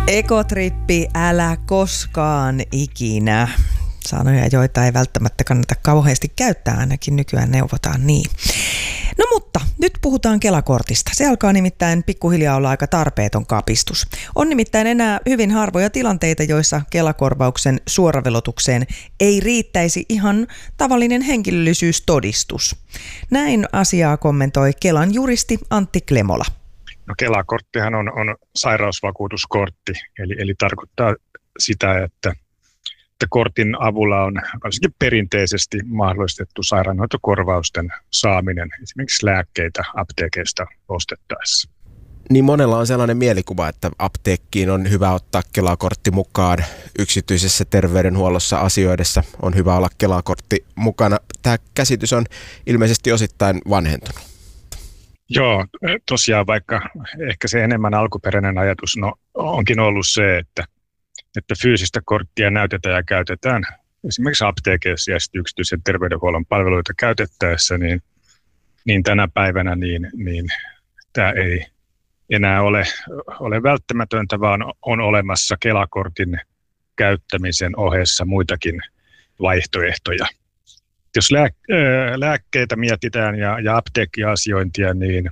Ekotrippi, älä koskaan ikinä. Sanoja, joita ei välttämättä kannata kauheasti käyttää, ainakin nykyään neuvotaan niin. No mutta, nyt puhutaan Kela-kortista. Se alkaa nimittäin pikkuhiljaa olla aika tarpeeton kapistus. On nimittäin enää hyvin harvoja tilanteita, joissa Kela-korvauksen suoravelotukseen ei riittäisi ihan tavallinen henkilöllisyystodistus. Näin asiaa kommentoi Kelan juristi Antti Klemola. No Kela-korttihan on sairausvakuutuskortti, eli tarkoittaa sitä, että kortin avulla on varsinkin perinteisesti mahdollistettu sairaanhoitokorvausten saaminen esimerkiksi lääkkeitä apteekeista ostettaessa. Niin monella on sellainen mielikuva, että apteekkiin on hyvä ottaa Kela-kortti mukaan. Yksityisessä terveydenhuollossa asioidessa on hyvä olla Kela-kortti mukana. Tämä käsitys on ilmeisesti osittain vanhentunut. Joo, tosiaan vaikka ehkä se enemmän alkuperäinen ajatus onkin ollut se, että fyysistä korttia näytetään ja käytetään esimerkiksi apteekeissa ja yksityisen terveydenhuollon palveluita käytettäessä, niin tänä päivänä niin tämä ei enää ole välttämätöntä, vaan on olemassa Kela-kortin käyttämisen ohessa muitakin vaihtoehtoja. Jos lääkkeitä mietitään ja apteekkiasiointia,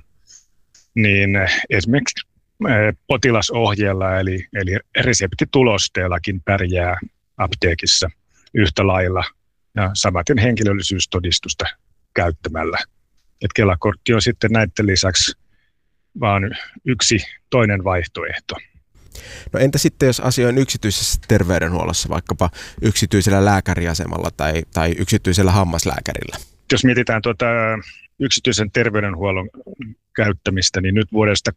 niin esimerkiksi potilasohjeella eli reseptitulosteellakin pärjää apteekissa yhtä lailla ja samaten henkilöllisyystodistusta käyttämällä. Kela-kortti on sitten näiden lisäksi vaan yksi toinen vaihtoehto. No entä sitten, jos asioin yksityisessä terveydenhuollossa, vaikkapa yksityisellä lääkäriasemalla tai yksityisellä hammaslääkärillä? Jos mietitään yksityisen terveydenhuollon käyttämistä, niin nyt vuodesta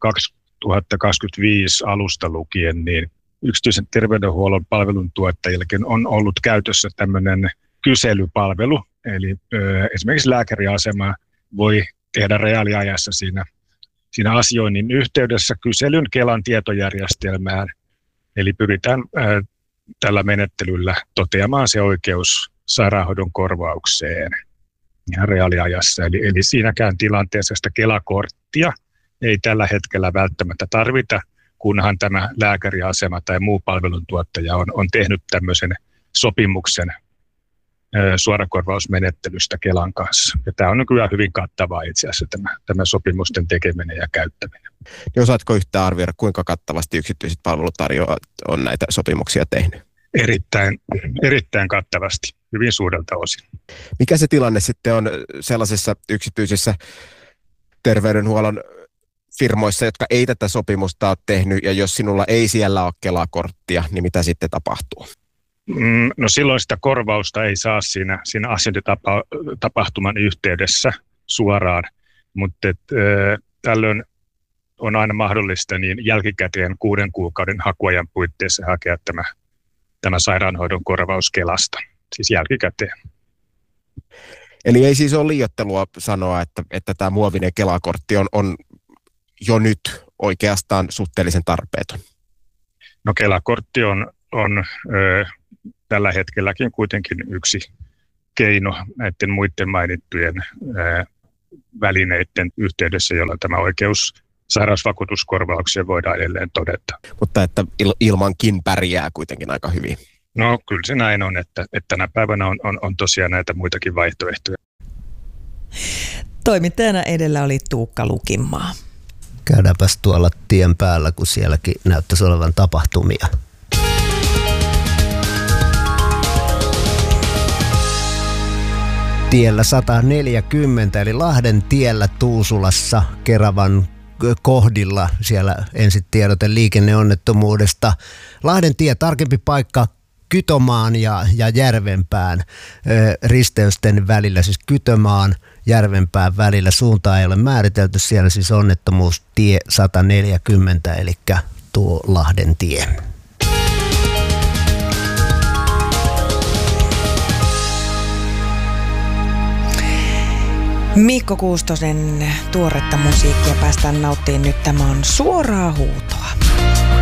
2025 alusta lukien, niin yksityisen terveydenhuollon palveluntuottajillekin on ollut käytössä tämmöinen kyselypalvelu. Eli esimerkiksi lääkäriasema voi tehdä reaaliajassa siinä asioinnin yhteydessä kyselyn Kelan tietojärjestelmään. Eli pyritään tällä menettelyllä toteamaan se oikeus sairaanhoidon korvaukseen ihan reaaliajassa. Eli siinäkään tilanteessa sitä Kela-korttia ei tällä hetkellä välttämättä tarvita, kunhan tämä lääkäriasema tai muu palveluntuottaja on tehnyt tämmöisen sopimuksen suorakorvausmenettelystä Kelan kanssa. Ja tämä on kyllä hyvin kattavaa itse asiassa tämä sopimusten tekeminen ja käyttäminen. Ja osaatko yhtään arvioida, kuinka kattavasti yksityiset palveluntarjoajat on näitä sopimuksia tehnyt? Erittäin kattavasti, hyvin suurelta osin. Mikä se tilanne sitten on sellaisessa yksityisessä terveydenhuollon firmoissa, jotka ei tätä sopimusta ole tehnyt, ja jos sinulla ei siellä ole Kela-korttia, niin mitä sitten tapahtuu? No silloin sitä korvausta ei saa siinä asiointitapahtuman yhteydessä suoraan, mutta tällöin on aina mahdollista niin jälkikäteen 6 kuukauden hakuajan puitteissa hakea tämä sairaanhoidon korvaus Kelasta, siis jälkikäteen. Eli ei siis ole liioittelua sanoa, että tämä muovinen Kela-kortti on jo nyt oikeastaan suhteellisen tarpeeton? No Kela-kortti on tällä hetkelläkin kuitenkin yksi keino näiden muiden mainittujen välineiden yhteydessä, jolla tämä oikeus sairausvakuutuskorvaukseen voidaan edelleen todeta. Mutta että ilmankin pärjää kuitenkin aika hyvin. No kyllä se näin on, että tänä päivänä on tosiaan näitä muitakin vaihtoehtoja. Toimittajana edellä oli Tuukka Lukinmaa. Käydäänpäs tuolla tien päällä, kun sielläkin näyttäisi olevan tapahtumia. Tiellä 140 eli Lahden tiellä Tuusulassa Keravan kohdilla. Siellä ensin tiedote liikenneonnettomuudesta. Lahden tie, tarkempi paikka Kytömaan ja Järvenpään risteysten välillä, siis Kytömaan Järvenpään välillä. Suuntaa ei ole määritelty, siellä siis onnettomuus tie 140, eli tuo Lahden tie. Mikko Kuustosen tuoretta musiikkia päästään nauttimaan nyt. Tämä on Suoraa huutoa.